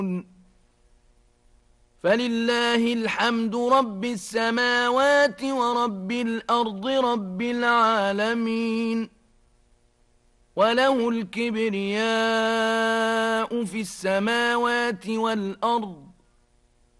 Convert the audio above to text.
فلله الحمد رب السماوات ورب الأرض رب العالمين وله الكبرياء في السماوات والأرض